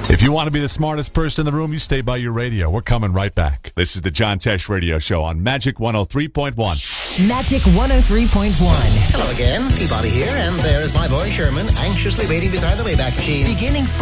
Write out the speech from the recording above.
If you want to be the smartest person in the room, you stay by your radio. We're coming right back. This is the John Tesh Radio Show on Magic 103.1. Magic 103.1. Hello again, Peabody here, and there is my boy Sherman, anxiously waiting beside the Wayback Machine. Beginning